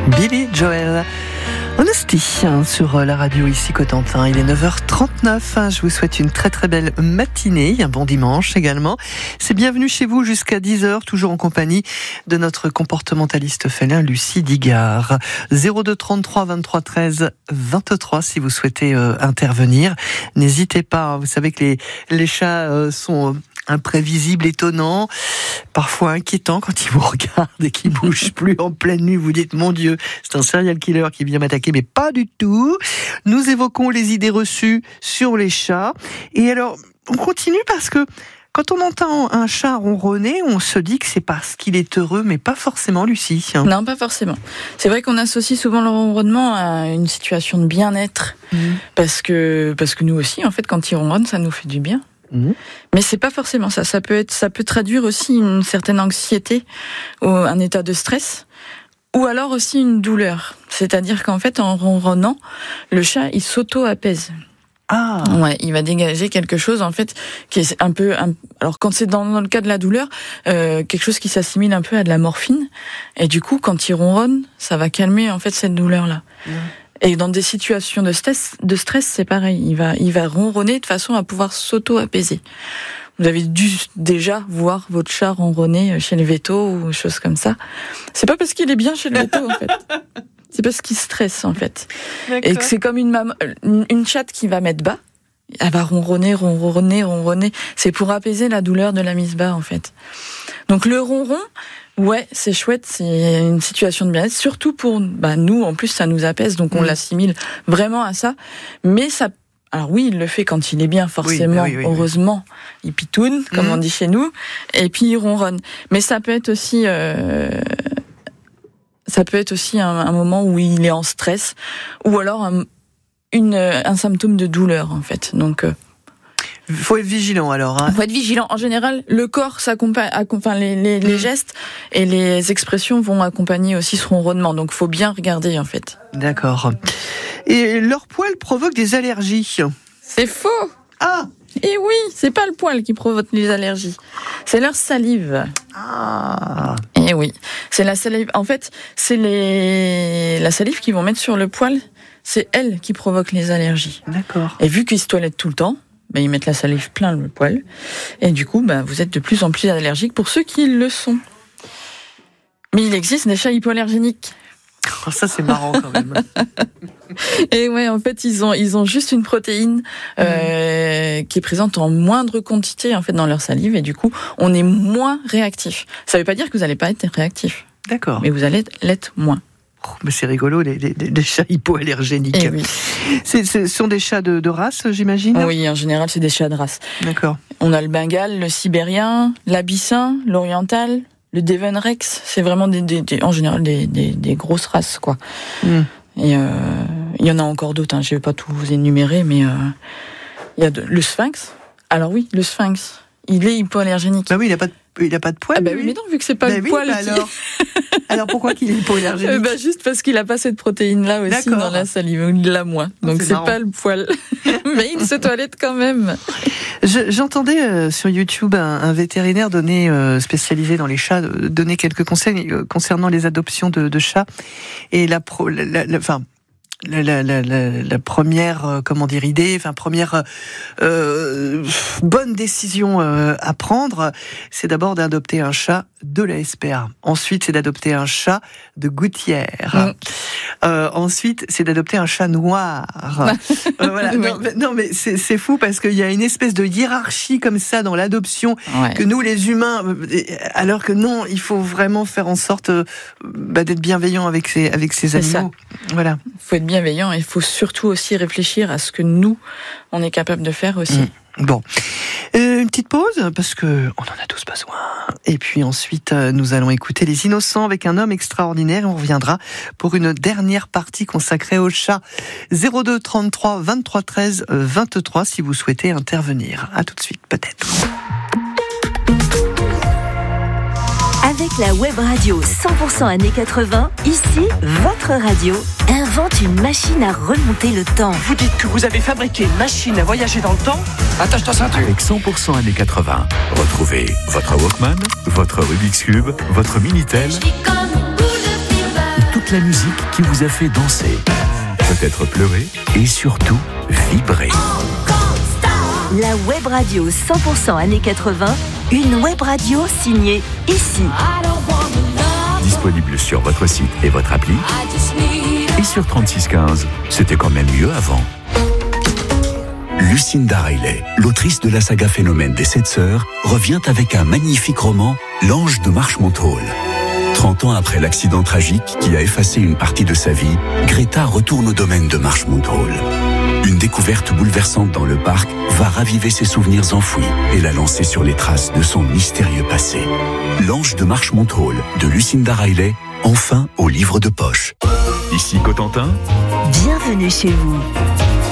Billy Joel. Honesty sur la radio ici Cotentin. Il est 9h39. Je vous souhaite une très très belle matinée, un bon dimanche également. C'est bienvenue chez vous jusqu'à 10h, toujours en compagnie de notre comportementaliste félin Lucie Digard. 02 33 23 13 23 si vous souhaitez intervenir. N'hésitez pas, vous savez que les chats sont imprévisibles, étonnants, parfois inquiétants quand ils vous regardent et qu'ils bougent plus en pleine nuit. Vous dites, mon Dieu, c'est un serial killer qui vient m'attaquer, mais pas du tout. Nous évoquons les idées reçues sur les chats. Et alors, on continue parce que quand on entend un chat ronronner, on se dit que c'est parce qu'il est heureux, mais pas forcément, Lucie. Non, pas forcément. C'est vrai qu'on associe souvent le ronronnement à une situation de bien-être, parce que nous aussi, en fait, quand il ronronne, ça nous fait du bien. Mais c'est pas forcément ça. Ça peut traduire aussi une certaine anxiété ou un état de stress, ou alors aussi une douleur. C'est-à-dire qu'en fait, en ronronnant, le chat, il s'auto-apaise. Ah. Ouais, il va dégager quelque chose en fait qui est alors quand c'est dans le cas de la douleur, quelque chose qui s'assimile un peu à de la morphine. Et du coup, quand il ronronne, ça va calmer en fait cette douleur-là. Et dans des situations de stress, c'est pareil. Il va ronronner de façon à pouvoir s'auto-apaiser. Vous avez dû déjà voir votre chat ronronner chez le véto ou choses comme ça. C'est pas parce qu'il est bien chez le véto, en fait. C'est parce qu'il stresse, en fait. D'accord. Et que c'est comme une chatte qui va mettre bas. Elle va ronronner. C'est pour apaiser la douleur de la mise bas, en fait. Donc le ronron, ouais, c'est chouette, c'est une situation de bien-être, surtout pour nous, en plus ça nous apaise, donc on l'assimile vraiment à ça. Mais ça, alors oui, il le fait quand il est bien, forcément, heureusement, il pitoune, comme on dit chez nous, et puis il ronronne. Mais ça peut être aussi un moment où il est en stress, ou alors un symptôme de douleur, en fait. Donc faut être vigilant alors. Faut être vigilant. En général, le corps s'accompagne, les gestes et les expressions vont accompagner aussi ce ronronnement. Donc, faut bien regarder en fait. D'accord. Et leur poil provoque des allergies. C'est faux. Ah. Et oui, c'est pas le poil qui provoque les allergies. C'est leur salive. Ah. Et oui, c'est la salive. En fait, c'est la salive qu'ils vont mettre sur le poil. C'est elle qui provoque les allergies. D'accord. Et vu qu'ils se toilettent tout le temps, ils mettent la salive plein le poil. Et du coup, vous êtes de plus en plus allergiques pour ceux qui le sont. Mais il existe des chats hypoallergéniques. Oh, ça, c'est marrant quand même. Et ouais, en fait, ils ont juste une protéine qui est présente en moindre quantité en fait dans leur salive. Et du coup, on est moins réactif. Ça ne veut pas dire que vous n'allez pas être réactif. D'accord. Mais vous allez l'être moins. Oh, mais c'est rigolo, les chats hypoallergéniques. Et oui. Ce sont des chats de race, j'imagine ? Oui, en général, c'est des chats de race. D'accord. On a le Bengale, le Sibérien, l'Abyssin, l'Oriental, le Devon Rex. C'est vraiment en général des grosses races, quoi. Et il y en a encore d'autres, je ne vais pas tout vous énumérer, mais il y a le Sphinx. Alors oui, le Sphinx, il est hypoallergénique. Bah oui, il a pas de poil. Oui, mais non, vu que c'est pas le poil. Alors pourquoi qu'il est hypoallergénique ? Juste parce qu'il a pas cette protéine-là aussi dans la salive, il l'a moins. Donc c'est pas le poil. Mais il se toilette quand même. J'entendais sur YouTube un vétérinaire spécialisé dans les chats donner quelques conseils concernant les adoptions de chats et la première première bonne décision à prendre, c'est d'abord d'adopter un chat de la SPA. Ensuite, c'est d'adopter un chat de gouttière. Ensuite, c'est d'adopter un chat noir. Voilà. Non, mais c'est fou parce qu'il y a une espèce de hiérarchie comme ça dans l'adoption que nous, les humains, alors que non, il faut vraiment faire en sorte d'être bienveillant avec ces animaux. Ça. Voilà. Faut être bienveillant et il faut surtout aussi réfléchir à ce que nous, on est capable de faire aussi. Bon. Une petite pause, parce que on en a tous besoin. Et puis ensuite, nous allons écouter Les Innocents avec un homme extraordinaire et on reviendra pour une dernière partie consacrée au chat. 02 33 23 13 23 si vous souhaitez intervenir. À tout de suite, peut-être. Avec la web radio 100% années 80, ici, votre radio invente une machine à remonter le temps. Vous dites que vous avez fabriqué une machine à voyager dans le temps ? Attache ta ceinture. Avec 100% années 80, retrouvez votre Walkman, votre Rubik's Cube, votre Minitel, toutes toute la musique qui vous a fait danser, peut-être pleurer et surtout vibrer. La web radio 100% années 80, une web radio signée ici. Disponible sur votre site et votre appli. Et sur 3615, c'était quand même mieux avant. Lucinda Riley, l'autrice de la saga Phénomène des 7 sœurs, revient avec un magnifique roman, L'Ange de Marchmont Hall. 30 ans après l'accident tragique qui a effacé une partie de sa vie, Greta retourne au domaine de Marchmont Hall. Une découverte bouleversante dans le parc va raviver ses souvenirs enfouis et la lancer sur les traces de son mystérieux passé. L'Ange de Marchmont Hall de Lucinda Riley, enfin au livre de poche. Ici Cotentin. Bienvenue chez vous.